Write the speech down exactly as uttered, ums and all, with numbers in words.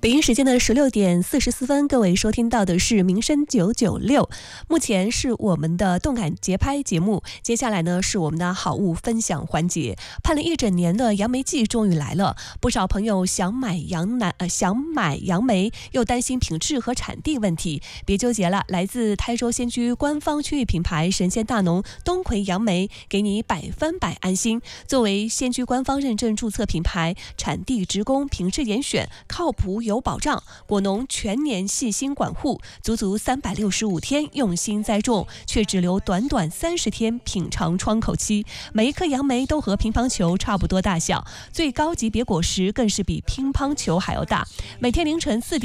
北京时间的十六点四十四分，各位收听到的是民生九九六，目前是我们的动感节拍节目，接下来呢是我们的好物分享环节。盼了一整年的杨梅季终于来了，不少朋友想买杨南呃想买杨梅，又担心品质和产地问题，别纠结了，来自台州仙居官方区域品牌神仙大农东魁杨梅，给你百分百安心。作为仙居官方认证注册品牌，产地直供，品质严选，靠谱有保障，果农全年细心管护，足足三百六十五天用心栽种，却只留短短三十天品尝窗口期。每一颗杨梅都和乒乓球差不多大小，最高级别果实更是比乒乓球还要大。每天凌晨四点